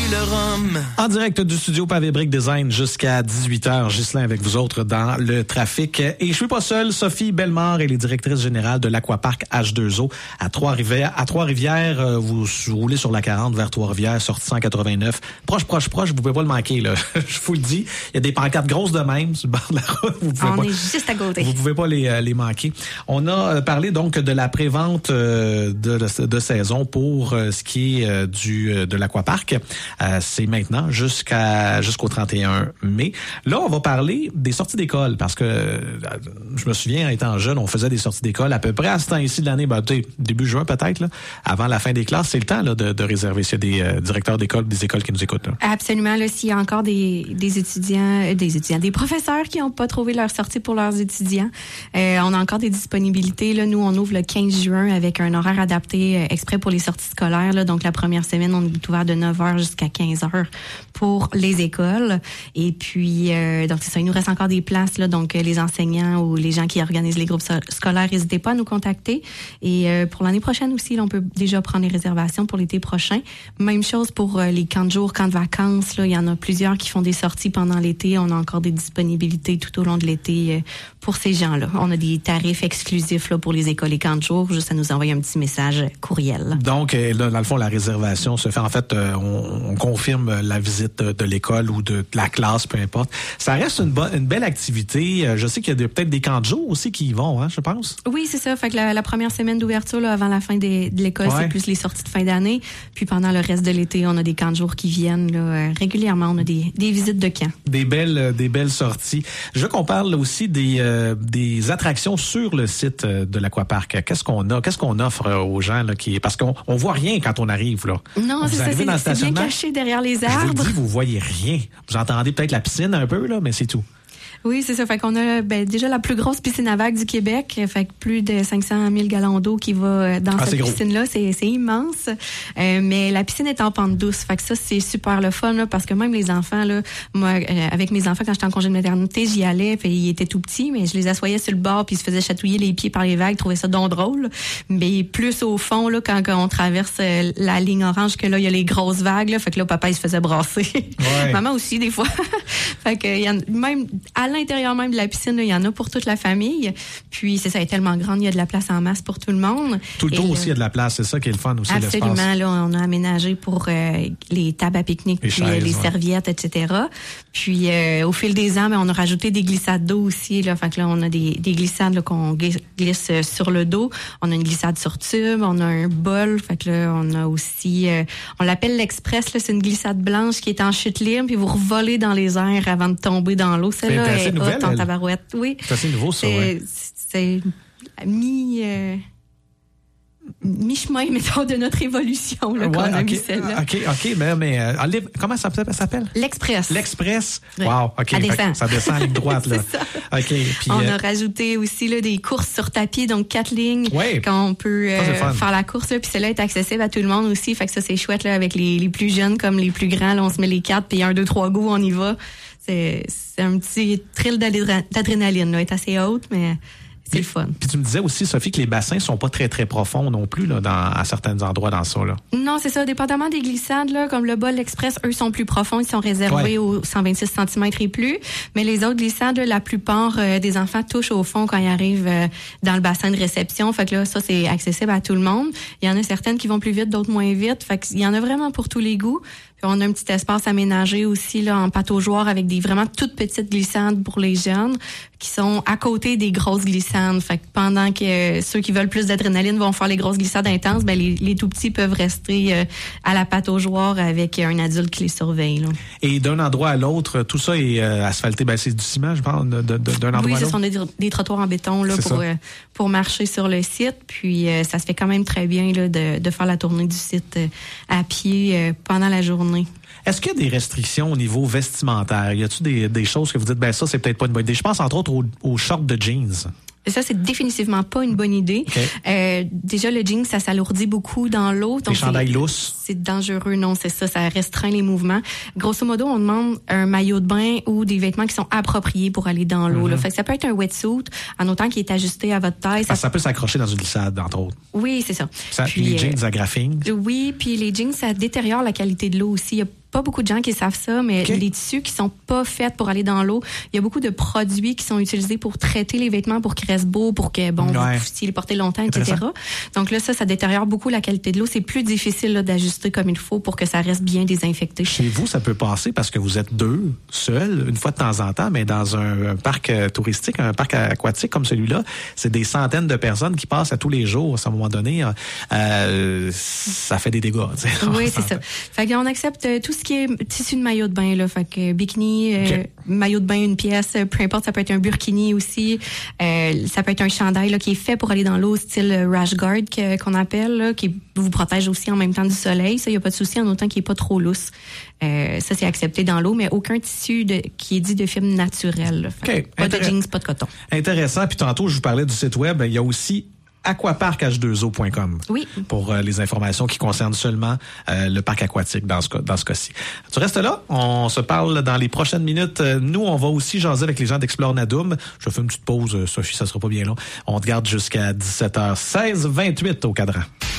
le rhum. En direct du studio Pavé Brick Design jusqu'à 18h. Ghislain avec vous autres dans le trafic. Et je suis pas seul. Sophie Bellemare, elle est directrice générale de l'Aquapark H2O à Trois-Rivières. À Trois-Rivières, vous roulez sur la 40 vers Trois-Rivières, sortie 189. Proche, vous pouvez pas le manquer, là. Je vous le dis. Il y a des pancartes grosses de même sur le bord de la route. On est juste à côté. Vous pouvez pas les manquer. On a parlé donc de la prévente de saison pour ce qui est de l'Aquapark. C'est maintenant jusqu'au 31 mai. Là, on va parler des sorties d'école parce que je me souviens, étant jeune, on faisait des sorties d'école à peu près à ce temps-ci de l'année, début juin peut-être, là, avant la fin des classes. C'est le temps là, de réserver s'il y a des directeurs d'école, des écoles qui nous écoutent. Là. Absolument. Là, s'il y a encore des professeurs qui n'ont pas trouvé leur sortie pour leurs étudiants, on a encore des disponibilités. Là, nous, on ouvre le 15 juin avec un horaire adapté exprès pour les sorties scolaires. Là. Donc, la première semaine, on est ouvert de 9h jusqu'à 15h pour les écoles. Et puis, donc c'est ça, il nous reste encore des places. Là, donc, les enseignants ou les gens qui organisent les groupes scolaires, n'hésitez pas à nous contacter. Et pour l'année prochaine aussi, là, on peut déjà prendre les réservations pour l'été prochain. Même chose pour les camps de jour, camps de vacances. Là, il y en a plusieurs qui font des sorties pendant l'été. On a encore des disponibilités tout au long de l'été pour ces gens-là. On a des tarifs exclusifs là, pour les écoles et camps de jour. Juste à nous envoyer un petit message courriel. Donc, là, dans le fond, la réservation se fait. En fait, on confirme la visite de l'école ou de la classe, peu importe. Ça reste une belle activité. Je sais qu'il y a peut-être des camps de jour aussi qui y vont, hein, je pense. Oui, c'est ça. Fait que la première semaine d'ouverture, là, avant la fin de l'école, c'est plus les sorties de fin d'année. Puis pendant le reste de l'été, on a des camps de jour qui viennent là, régulièrement. On a des visites de camps. Des belles sorties. Je veux qu'on parle aussi des attractions sur le site de l'Aquapark. Qu'est-ce qu'on offre aux gens là, parce qu'on voit rien quand on arrive là. Non, c'est ça. C'est bien caché derrière les arbres. Je vous le dis, vous voyez rien. Vous entendez peut-être la piscine un peu là, mais c'est tout. Oui, c'est ça. Fait qu'on a déjà la plus grosse piscine à vagues du Québec. Fait que plus de 500 000 gallons d'eau qui va dans cette piscine-là. C'est immense. Mais la piscine est en pente douce. Fait que ça, c'est super le fun, là, parce que même les enfants, là, moi, avec mes enfants, quand j'étais en congé de maternité, j'y allais, puis ils étaient tout petits, mais je les assoyais sur le bord, puis ils se faisaient chatouiller les pieds par les vagues. Ils trouvaient ça donc drôle. Mais plus au fond, là, quand on traverse la ligne orange, que là, il y a les grosses vagues, là. Fait que là, papa, il se faisait brasser. Ouais. Maman aussi, des fois. Fait que, même, à l'intérieur même de la piscine, il y en a pour toute la famille. Puis, c'est ça, elle est tellement grande, il y a de la place en masse pour tout le monde. Tout le tour aussi, il y a de la place. C'est ça qui est le fun aussi, l'espace. Absolument. Là, on a aménagé pour les tables à pique-nique, puis les serviettes, etc. Puis, au fil des ans, on a rajouté des glissades d'eau aussi. Là. Fait que là, on a des glissades là, qu'on glisse sur le dos. On a une glissade sur tube. On a un bol. Fait que là, on a aussi... on l'appelle l'Express. Là, c'est une glissade blanche qui est en chute libre, puis vous revolez dans les airs avant de tomber dans l'eau. Celle-là est haute en tabarouette. Oui. C'est assez nouveau, ça, oui. C'est mi-chemin, mettons, de notre évolution, là, qu'on a mis celle-là. OK, mais comment ça s'appelle? L'Express. L'Express? Ouais. Wow, OK. Ça descend en ligne droite, là. OK. Puis, on a rajouté aussi là, des courses sur tapis, donc 4 lignes, quand on peut faire la course, là, puis celle-là est accessible à tout le monde aussi, fait que ça, c'est chouette, là, avec les plus jeunes comme les plus grands, là, on se met les 4, puis 1, 2, 3 go, on y va. C'est un petit thrill d'adrénaline, là, est assez haute, mais... C'est le fun. Puis tu me disais aussi, Sophie, que les bassins sont pas très, très profonds non plus là, à certains endroits dans ça. Là. Non, c'est ça. Dépendamment des glissades, là, comme le bol Express, eux sont plus profonds. Ils sont réservés aux 126 cm et plus. Mais les autres glissades, la plupart des enfants touchent au fond quand ils arrivent dans le bassin de réception. Fait que là, ça, c'est accessible à tout le monde. Il y en a certaines qui vont plus vite, d'autres moins vite. Fait qu'il y en a vraiment pour tous les goûts. Puis on a un petit espace aménagé aussi là en pataugeoire avec des vraiment toutes petites glissades pour les jeunes qui sont à côté des grosses glissades. Fait que pendant que ceux qui veulent plus d'adrénaline vont faire les grosses glissades intenses, ben les tout petits peuvent rester à la pataugeoire avec un adulte qui les surveille. Là. Et d'un endroit à l'autre, tout ça est asphalté. Ben c'est du ciment, je pense, d'un endroit à l'autre. Oui, ce sont des trottoirs en béton là pour marcher sur le site. Puis ça se fait quand même très bien là de faire la tournée du site à pied pendant la journée. Est-ce qu'il y a des restrictions au niveau vestimentaire? Y a-t-il des choses que vous dites, ben ça, c'est peut-être pas une bonne idée? Je pense entre autres aux shorts de jeans. Ça, c'est définitivement pas une bonne idée. Okay. Déjà, le jean, ça s'alourdit beaucoup dans l'eau. Les chandails lousses. C'est dangereux, non, c'est ça. Ça restreint les mouvements. Grosso modo, on demande un maillot de bain ou des vêtements qui sont appropriés pour aller dans l'eau. Là. Fait que ça peut être un wetsuit, en autant qu'il est ajusté à votre taille. Ça peut s'accrocher dans une glissade, entre autres. Oui, c'est ça. Puis les jeans à graphing. Oui, puis les jeans, ça détériore la qualité de l'eau aussi. Il y a pas beaucoup de gens qui savent ça, mais les tissus qui sont pas faits pour aller dans l'eau, il y a beaucoup de produits qui sont utilisés pour traiter les vêtements pour qu'ils restent beaux, pour que, vous puissiez les porter longtemps, etc. Donc là, ça détériore beaucoup la qualité de l'eau. C'est plus difficile là, d'ajuster comme il faut pour que ça reste bien désinfecté. Chez vous, ça peut passer parce que vous êtes deux, seuls, une fois de temps en temps, mais dans un parc touristique, un parc aquatique comme celui-là, c'est des centaines de personnes qui passent à tous les jours. À un moment donné, ça fait des dégâts. Oui, c'est ça. Fait qu'on accepte tout ce qui est tissu de maillot de bain, là. Fait que bikini, maillot de bain, une pièce, peu importe, ça peut être un burkini aussi. Ça peut être un chandail là, qui est fait pour aller dans l'eau, style rash guard qu'on appelle, là, qui vous protège aussi en même temps du soleil. Ça, il n'y a pas de souci en autant qu'il n'est pas trop lousse. Ça, c'est accepté dans l'eau, mais aucun tissu qui est dit de fibre naturelle. Pas de jeans, pas de coton. Intéressant. Puis tantôt, je vous parlais du site web. Il y a aussi aquaparkh2o.com pour les informations qui concernent seulement le parc aquatique dans ce cas-ci. Tu restes là, on se parle dans les prochaines minutes. Nous, on va aussi jaser avec les gens d'Explore Nadoum. Je fais une petite pause, Sophie, ça sera pas bien long. On te garde jusqu'à 17h16, 28 au cadran.